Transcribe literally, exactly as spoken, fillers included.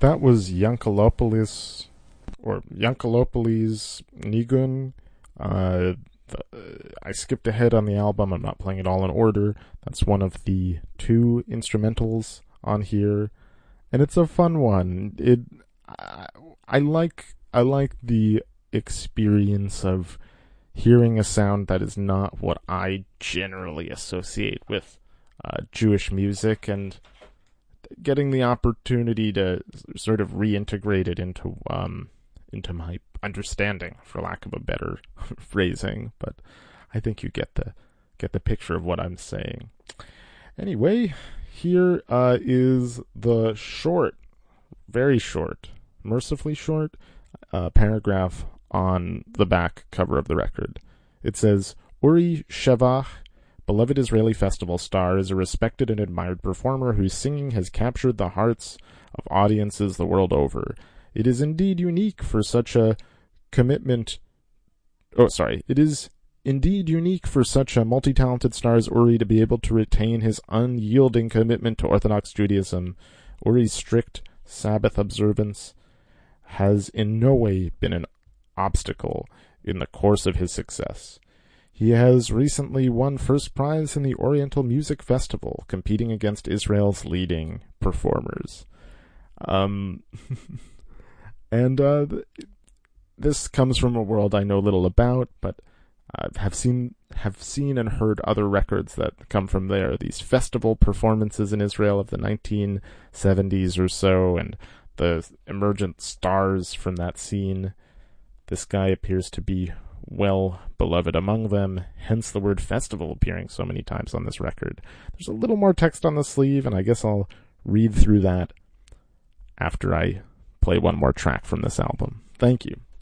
that was Yankelopoulos, or Yankelopoulos Nigun. Uh, the, I skipped ahead on the album. I'm not playing it all in order. That's one of the two instrumentals on here, and it's a fun one. It, I, I like, I like the experience of hearing a sound that is not what I generally associate with uh, Jewish music, and getting the opportunity to sort of reintegrate it into um, into my understanding, for lack of a better phrasing. But I think you get the get the picture of what I'm saying. Anyway, here uh, is the short, very short, mercifully short uh, paragraph on the back cover of the record. It says, Uri Shevach, beloved Israeli festival star, is a respected and admired performer whose singing has captured the hearts of audiences the world over. It is indeed unique for such a commitment... Oh, sorry. It is indeed unique for such a multi-talented star as Uri to be able to retain his unyielding commitment to Orthodox Judaism. Uri's strict Sabbath observance has in no way been an obstacle in the course of his success. He has recently won first prize in the Oriental Music Festival, competing against Israel's leading performers. Um, and uh, this comes from a world I know little about, but I have seen have seen and heard other records that come from there. These festival performances in Israel of the nineteen seventies or so, and the emergent stars from that scene. This guy appears to be well beloved among them, hence the word festival appearing so many times on this record. There's a little more text on the sleeve, and I guess I'll read through that after I play one more track from this album. Thank you.